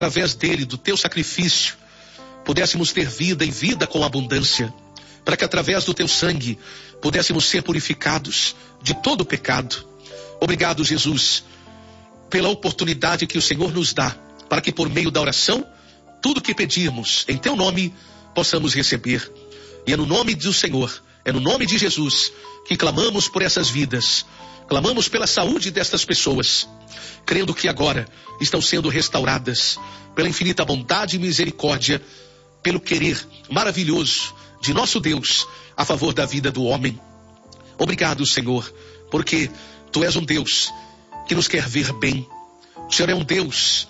através dele, do teu sacrifício, pudéssemos ter vida e vida com abundância, para que através do teu sangue pudéssemos ser purificados de todo o pecado. Obrigado, Jesus, pela oportunidade que o Senhor nos dá, para que por meio da oração, tudo que pedirmos em teu nome, possamos receber. E é no nome do Senhor, é no nome de Jesus, que clamamos por essas vidas, clamamos pela saúde destas pessoas, crendo que agora estão sendo restauradas pela infinita bondade e misericórdia, pelo querer maravilhoso de nosso Deus a favor da vida do homem. Obrigado, Senhor, porque tu és um Deus que nos quer ver bem. O Senhor é um Deus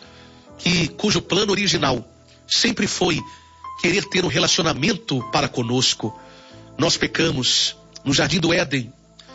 cujo plano original sempre foi querer ter um relacionamento para conosco. Nós pecamos no jardim do Éden,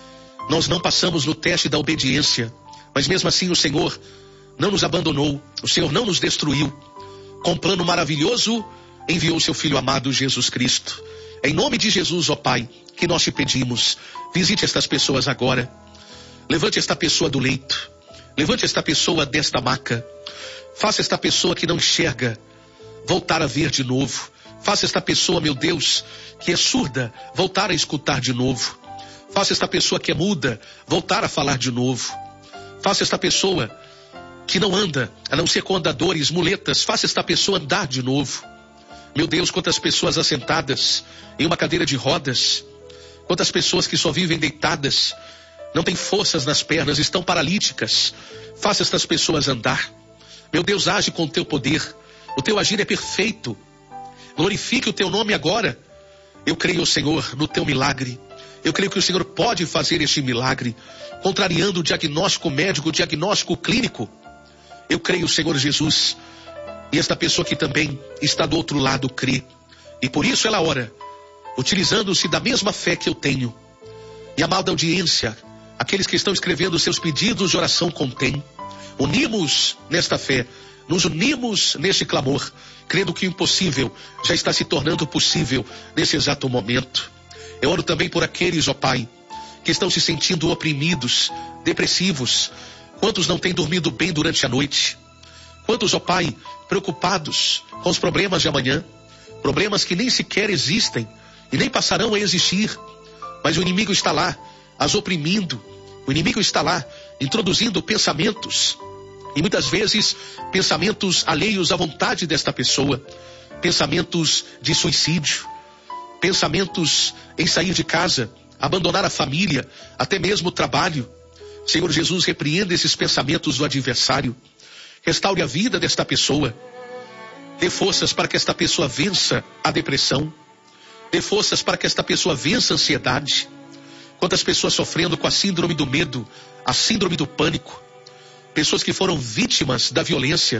nós não passamos no teste da obediência, mas mesmo assim o Senhor não nos abandonou, o Senhor não nos destruiu. Com um plano maravilhoso, enviou seu Filho amado Jesus Cristo. Em nome de Jesus, ó Pai, que nós te pedimos, visite estas pessoas agora. Levante esta pessoa do leito, levante esta pessoa desta maca, faça esta pessoa que não enxerga voltar a ver de novo. Faça esta pessoa, meu Deus, que é surda, voltar a escutar de novo. Faça esta pessoa que é muda voltar a falar de novo. Faça esta pessoa que não anda, a não ser com andadores, muletas, faça esta pessoa andar de novo. Meu Deus, quantas pessoas assentadas em uma cadeira de rodas, quantas pessoas que só vivem deitadas, não têm forças nas pernas, estão paralíticas. Faça estas pessoas andar. Meu Deus, age com o teu poder, o teu agir é perfeito. Glorifique o teu nome agora. Eu creio, Senhor, no teu milagre. Eu creio que o Senhor pode fazer este milagre, contrariando o diagnóstico médico, o diagnóstico clínico. Eu creio, Senhor Jesus, e esta pessoa que também está do outro lado crê. E por isso ela ora, utilizando-se da mesma fé que eu tenho. E a amada audiência, aqueles que estão escrevendo seus pedidos de oração contém. Unimos nesta fé, nos unimos neste clamor, crendo que o impossível já está se tornando possível nesse exato momento. Eu oro também por aqueles, ó Pai, que estão se sentindo oprimidos, depressivos. Quantos não têm dormido bem durante a noite? Quantos, ó Pai, preocupados com os problemas de amanhã? Problemas que nem sequer existem e nem passarão a existir. Mas o inimigo está lá, as oprimindo. O inimigo está lá, introduzindo pensamentos. E muitas vezes, pensamentos alheios à vontade desta pessoa. Pensamentos de suicídio. Pensamentos em sair de casa, abandonar a família, até mesmo o trabalho. Senhor Jesus, repreenda esses pensamentos do adversário. Restaure a vida desta pessoa. Dê forças para que esta pessoa vença a depressão. Dê forças para que esta pessoa vença a ansiedade. Quantas pessoas sofrendo com a síndrome do medo, a síndrome do pânico. Pessoas que foram vítimas da violência,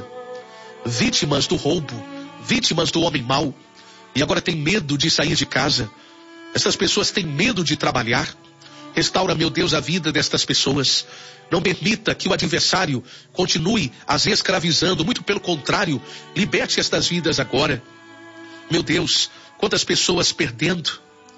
vítimas do roubo, vítimas do homem mau. E agora tem medo de sair de casa. Essas pessoas têm medo de trabalhar. Restaura, meu Deus, a vida destas pessoas. Não permita que o adversário continue as escravizando. Muito pelo contrário, liberte estas vidas agora. Meu Deus, quantas pessoas perdendo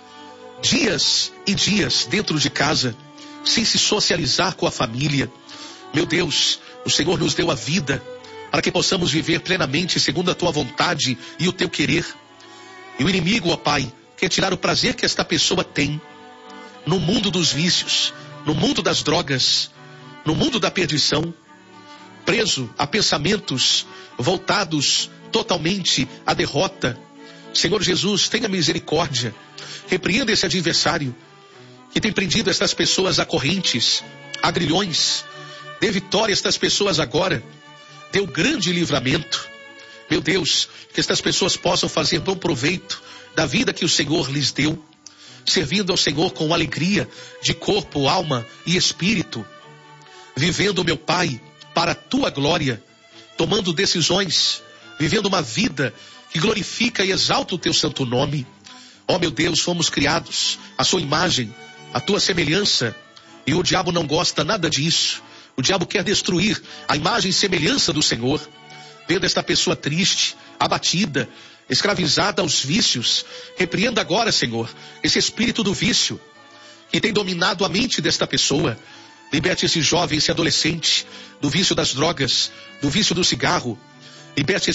dias e dias dentro de casa, sem se socializar com a família. Meu Deus, o Senhor nos deu a vida para que possamos viver plenamente segundo a tua vontade e o teu querer. E o inimigo, ó Pai, quer tirar o prazer que esta pessoa tem no mundo dos vícios, no mundo das drogas, no mundo da perdição, preso a pensamentos voltados totalmente à derrota. Senhor Jesus, tenha misericórdia, repreenda esse adversário que tem prendido estas pessoas a correntes, a grilhões. Dê vitória a estas pessoas agora, dê um grande livramento. Meu Deus, que estas pessoas possam fazer bom proveito da vida que o Senhor lhes deu, servindo ao Senhor com alegria de corpo, alma e espírito, vivendo, meu Pai, para a tua glória, tomando decisões, vivendo uma vida que glorifica e exalta o teu santo nome. Ó meu Deus, fomos criados à sua imagem, à tua semelhança, e o diabo não gosta nada disso. O diabo quer destruir a imagem e semelhança do Senhor. Vendo esta pessoa triste, abatida, escravizada aos vícios, repreenda agora, Senhor, esse espírito do vício que tem dominado a mente desta pessoa. Liberte esse jovem, esse adolescente do vício das drogas, do vício do cigarro. Liberte